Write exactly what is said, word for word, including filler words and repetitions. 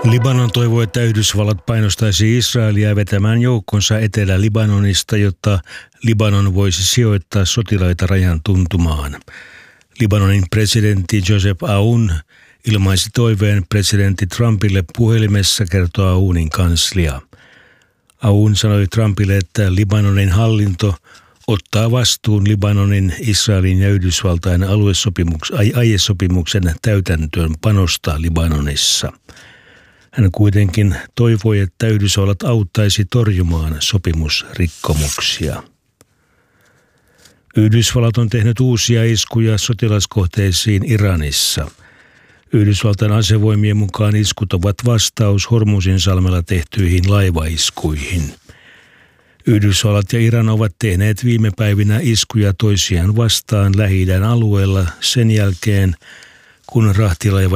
Libanon toivoo, että Yhdysvallat painostaisi Israelia vetämään joukkonsa Etelä-Libanonista, jotta Libanon voisi sijoittaa sotilaita rajan tuntumaan. Libanonin presidentti Joseph Aoun ilmaisi toiveen presidentti Trumpille puhelimessa, kertoo Aounin kanslia. Aoun sanoi Trumpille, että Libanonin hallinto ottaa vastuun Libanonin, Israelin ja Yhdysvaltain aluesopimuks- aiesopimuksen täytäntöön panosta Libanonissa. Hän kuitenkin toivoi, että Yhdysvallat auttaisi torjumaan sopimusrikkomuksia. Yhdysvallat on tehnyt uusia iskuja sotilaskohteisiin Iranissa. Yhdysvaltain asevoimien mukaan iskut ovat vastaus Hormuzin salmella tehtyihin laivaiskuihin. Yhdysvallat ja Iran ovat tehneet viime päivinä iskuja toisiaan vastaan Lähi-idän alueella sen jälkeen, kun rahtilaiva